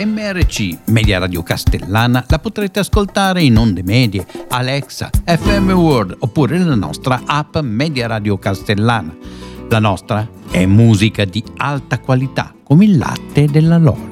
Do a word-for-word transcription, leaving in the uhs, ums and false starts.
M R C Media Radio Castellana la potrete ascoltare in onde medie, Alexa, F M World oppure la nostra app Media Radio Castellana. La nostra è musica di alta qualità, come il latte della Lola.